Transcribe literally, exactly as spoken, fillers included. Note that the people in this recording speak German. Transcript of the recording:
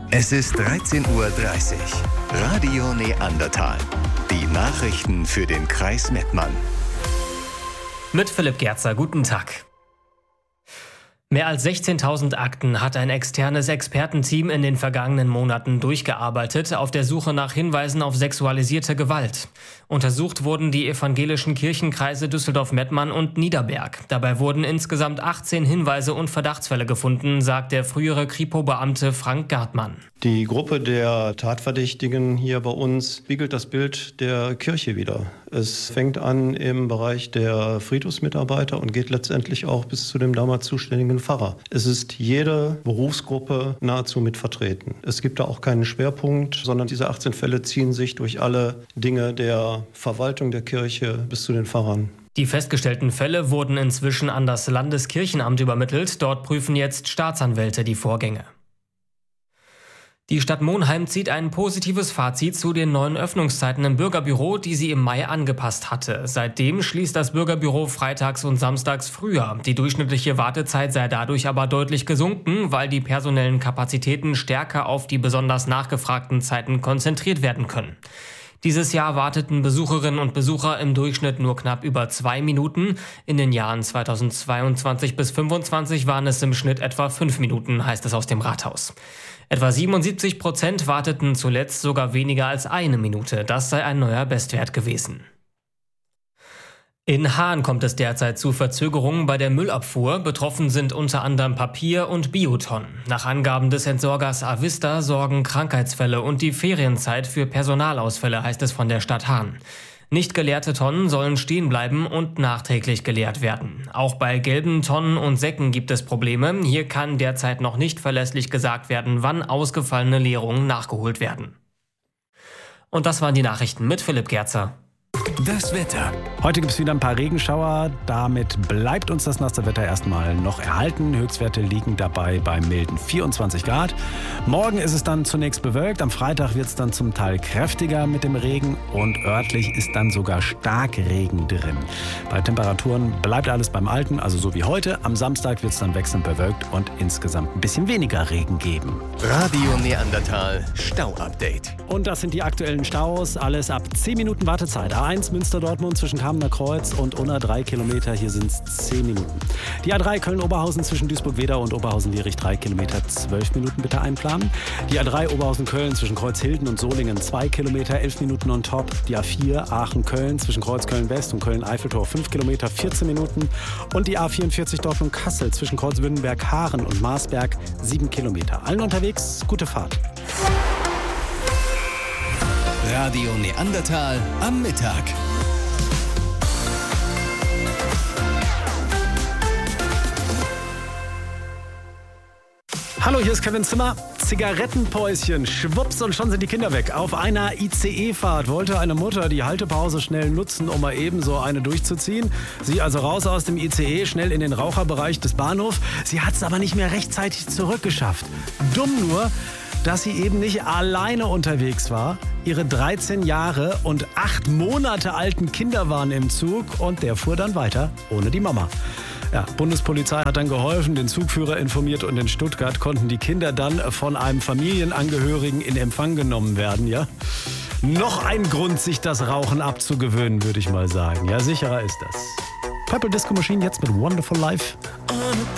Es ist dreizehn Uhr dreißig. Radio Neandertal. Die Nachrichten für den Kreis Mettmann. Mit Philipp Gerzer, guten Tag. Mehr als sechzehntausend Akten hat ein externes Expertenteam in den vergangenen Monaten durchgearbeitet, auf der Suche nach Hinweisen auf sexualisierte Gewalt. Untersucht wurden die evangelischen Kirchenkreise Düsseldorf-Mettmann und Niederberg. Dabei wurden insgesamt achtzehn Hinweise und Verdachtsfälle gefunden, sagt der frühere Kripo-Beamte Frank Gartmann. Die Gruppe der Tatverdächtigen hier bei uns spiegelt das Bild der Kirche wider. Es fängt an im Bereich der Friedhofsmitarbeiter und geht letztendlich auch bis zu dem damals zuständigen Pfarrer. Es ist jede Berufsgruppe nahezu mit vertreten. Es gibt da auch keinen Schwerpunkt, sondern diese achtzehn Fälle ziehen sich durch alle Dinge der Verwaltung der Kirche bis zu den Pfarrern. Die festgestellten Fälle wurden inzwischen an das Landeskirchenamt übermittelt. Dort prüfen jetzt Staatsanwälte die Vorgänge. Die Stadt Monheim zieht ein positives Fazit zu den neuen Öffnungszeiten im Bürgerbüro, die sie im Mai angepasst hatte. Seitdem schließt das Bürgerbüro freitags und samstags früher. Die durchschnittliche Wartezeit sei dadurch aber deutlich gesunken, weil die personellen Kapazitäten stärker auf die besonders nachgefragten Zeiten konzentriert werden können. Dieses Jahr warteten Besucherinnen und Besucher im Durchschnitt nur knapp über zwei Minuten. In den Jahren zweitausendzweiundzwanzig bis fünfundzwanzig waren es im Schnitt etwa fünf Minuten, heißt es aus dem Rathaus. Etwa siebenundsiebzig Prozent warteten zuletzt sogar weniger als eine Minute. Das sei ein neuer Bestwert gewesen. In Haan kommt es derzeit zu Verzögerungen bei der Müllabfuhr. Betroffen sind unter anderem Papier und Biotonnen. Nach Angaben des Entsorgers Avista sorgen Krankheitsfälle und die Ferienzeit für Personalausfälle, heißt es von der Stadt Haan. Nicht geleerte Tonnen sollen stehen bleiben und nachträglich geleert werden. Auch bei gelben Tonnen und Säcken gibt es Probleme. Hier kann derzeit noch nicht verlässlich gesagt werden, wann ausgefallene Leerungen nachgeholt werden. Und das waren die Nachrichten mit Philipp Gerzer. Das Wetter. Heute gibt es wieder ein paar Regenschauer. Damit bleibt uns das nasse Wetter erstmal noch erhalten. Höchstwerte liegen dabei bei milden vierundzwanzig Grad. Morgen ist es dann zunächst bewölkt. Am Freitag wird es dann zum Teil kräftiger mit dem Regen. Und örtlich ist dann sogar Starkregen drin. Bei Temperaturen bleibt alles beim Alten, also so wie heute. Am Samstag wird es dann wechselnd bewölkt und insgesamt ein bisschen weniger Regen geben. Radio Neandertal Stau-Update. Und das sind die aktuellen Staus. Alles ab zehn Minuten Wartezeit. A eins Münster-Dortmund zwischen Kamener Kreuz und Unna drei Kilometer. Hier sind es zehn Minuten. Die A drei Köln-Oberhausen zwischen Duisburg-Wedau und Oberhausen-Lierich drei Kilometer, zwölf Minuten bitte einplanen. Die A drei Oberhausen-Köln zwischen Kreuzhilden und Solingen zwei Kilometer, elf Minuten on top. Die A vier Aachen-Köln zwischen Kreuz-Köln-West und Köln-Eiffeltor fünf Kilometer, vierzehn Minuten. Und die A vierundvierzig Dortmund-Kassel zwischen Kreuzwürdenberg-Haaren und Marsberg sieben Kilometer. Allen unterwegs, gute Fahrt. Radio Neandertal am Mittag. Hallo, hier ist Kevin Zimmer. Zigarettenpäuschen, schwupps und schon sind die Kinder weg. Auf einer I C E-Fahrt wollte eine Mutter die Haltepause schnell nutzen, um mal eben so eine durchzuziehen. Sie also raus aus dem I C E, schnell in den Raucherbereich des Bahnhofs. Sie hat es aber nicht mehr rechtzeitig zurückgeschafft. Dumm nur, dass sie eben nicht alleine unterwegs war. Ihre dreizehn Jahre und acht Monate alten Kinder waren im Zug und der fuhr dann weiter ohne die Mama. Ja, Bundespolizei hat dann geholfen, den Zugführer informiert und in Stuttgart konnten die Kinder dann von einem Familienangehörigen in Empfang genommen werden. Ja? Noch ein Grund, sich das Rauchen abzugewöhnen, würde ich mal sagen. Ja, sicherer ist das. Purple Disco Machine jetzt mit Wonderful Life.